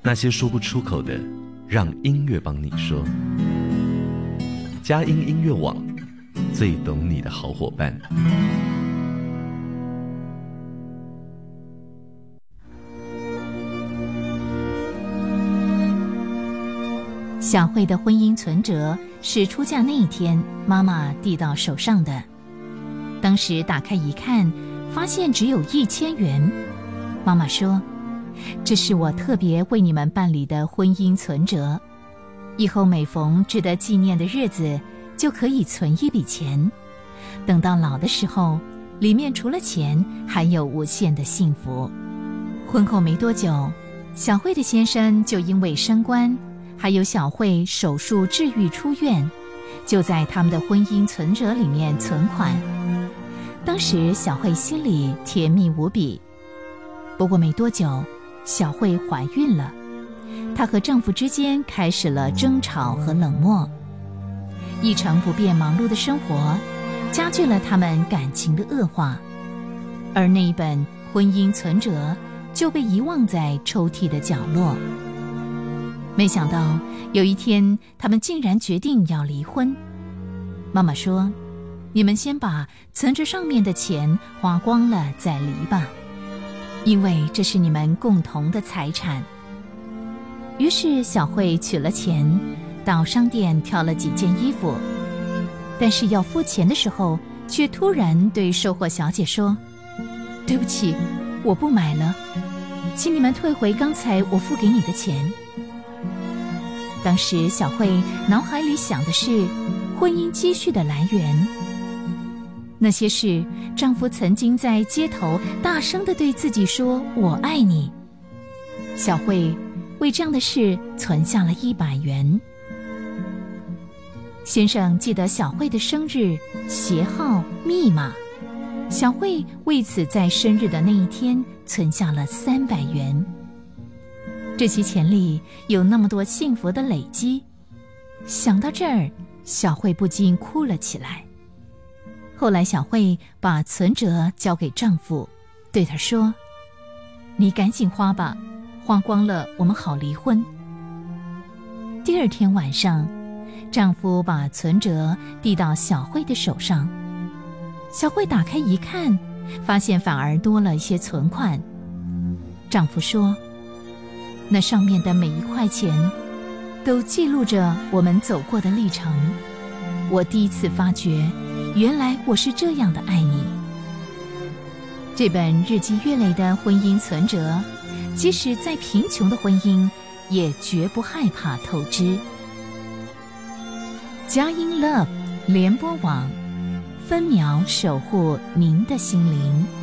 那些说不出口的，让音乐帮你说。佳音音乐网，最懂你的好伙伴。 小慧的婚姻存折是出嫁那一天妈妈递到手上的，当时打开一看，发现只有1000元。妈妈说，这是我特别为你们办理的婚姻存折，以后每逢值得纪念的日子就可以存一笔钱，等到老的时候，里面除了钱还有无限的幸福。婚后没多久，小慧的先生就因为升官，还有小慧手术治愈出院，就在他们的婚姻存折里面存款。当时小慧心里甜蜜无比。不过没多久，小慧怀孕了，她和丈夫之间开始了争吵和冷漠，一成不变忙碌的生活加剧了他们感情的恶化，而那一本婚姻存折就被遗忘在抽屉的角落。没想到有一天他们竟然决定要离婚。妈妈说，你们先把存折上面的钱花光了再离吧，因为这是你们共同的财产。于是小慧取了钱，到商店挑了几件衣服，但是要付钱的时候，却突然对售货小姐说，对不起，我不买了，请你们退回刚才我付给你的钱。当时小慧脑海里想的是婚姻积蓄的来源，那些是丈夫曾经在街头大声地对自己说我爱你。小慧为这样的事存下了100元。先生记得小慧的生日、鞋号、密码，小慧为此在生日的那一天存下了300元。这些钱里有那么多幸福的累积，想到这儿，小慧不禁哭了起来。后来小慧把存折交给丈夫，对他说，你赶紧花吧，花光了我们好离婚。第二天晚上，丈夫把存折递到小慧的手上，小慧打开一看，发现反而多了一些存款。丈夫说，那上面的每一块钱都记录着我们走过的历程，我第一次发觉原来我是这样的爱你。这本日积月累的婚姻存折，即使再贫穷的婚姻也绝不害怕透支。佳音 Love 联播网，分秒守护您的心灵。